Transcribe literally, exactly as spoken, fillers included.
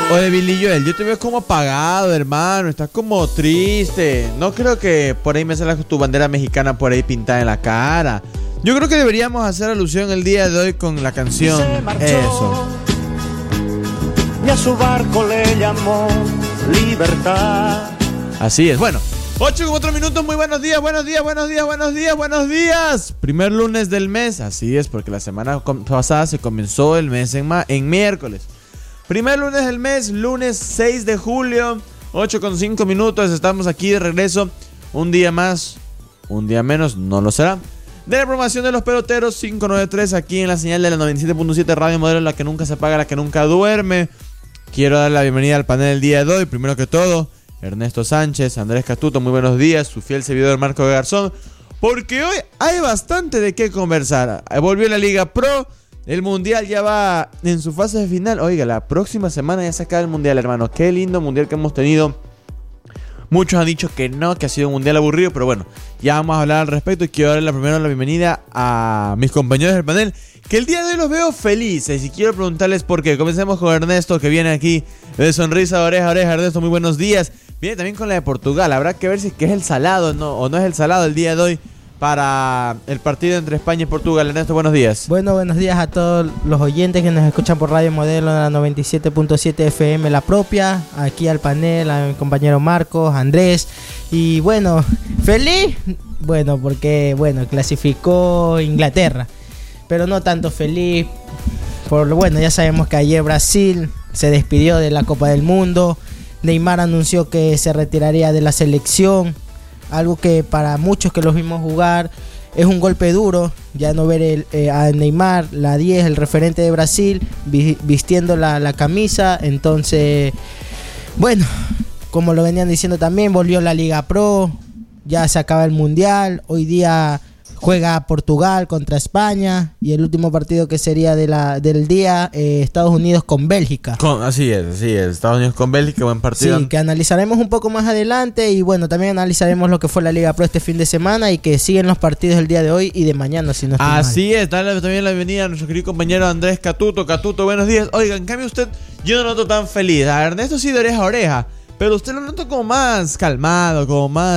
Oye, Billy Joel, yo te veo como apagado, hermano. Estás como triste. No creo que por ahí me salgas tu bandera mexicana por ahí pintada en la cara. Yo creo que deberíamos hacer alusión el día de hoy con la canción Eso. Y a su barco le llamó Libertad. Así es. Bueno, ocho con cuatro minutos. Muy buenos días, buenos días, buenos días, buenos días, buenos días. Primer lunes del mes. Así es, porque la semana pasada se comenzó el mes en, ma- en miércoles. Primer lunes del mes, lunes seis de julio, ocho con cinco minutos, estamos aquí de regreso. Un día más, un día menos, no lo será. De la programación de los peloteros cinco noventa y tres, aquí en la señal de la noventa y siete punto siete Radio Modelo, la que nunca se apaga, la que nunca duerme. Quiero dar la bienvenida al panel del día de hoy. Primero que todo, Ernesto Sánchez, Andrés Catuto, muy buenos días. Su fiel servidor Marco Garzón, porque hoy hay bastante de qué conversar. Volvió la Liga Pro. El Mundial ya va en su fase final. Oiga, la próxima semana ya se acaba el Mundial, hermano. Qué lindo Mundial que hemos tenido. Muchos han dicho que no, que ha sido un Mundial aburrido. Pero bueno, ya vamos a hablar al respecto. Y quiero darle primero la bienvenida a mis compañeros del panel, que el día de hoy los veo felices. Y quiero preguntarles por qué. Comencemos con Ernesto, que viene aquí de sonrisa de oreja a oreja. Ernesto, muy buenos días. Viene también con la de Portugal. Habrá que ver si es que es el salado no, o no es el salado el día de hoy para el partido entre España y Portugal. Ernesto, buenos días. Bueno, buenos días a todos los oyentes que nos escuchan por Radio Modelo en la noventa y siete punto siete F M, la propia. Aquí al panel, a mi compañero Marcos, Andrés. Y bueno, feliz, bueno, porque bueno, clasificó Inglaterra. Pero no tanto feliz, por lo bueno, ya sabemos que ayer Brasil se despidió de la Copa del Mundo. Neymar anunció que se retiraría de la selección. Algo que para muchos que los vimos jugar es un golpe duro, ya no ver el, eh, a Neymar, la diez, el referente de Brasil, vi, vistiendo la, la camisa. Entonces, bueno, como lo venían diciendo también, volvió la Liga Pro, ya se acaba el Mundial, hoy día juega Portugal contra España y el último partido que sería de la, del día, eh, Estados Unidos con Bélgica. Con, así es, así es, Estados Unidos con Bélgica, buen partido. Sí, que analizaremos un poco más adelante y bueno, también analizaremos lo que fue la Liga Pro este fin de semana y que siguen los partidos el día de hoy y de mañana, si no estoy mal. Así es, darle también la bienvenida a nuestro querido compañero Andrés Catuto. Catuto, buenos días. Oiga, en cambio usted, yo no lo noto tan feliz. A Ernesto sí de oreja a oreja, pero usted lo noto como más calmado, como más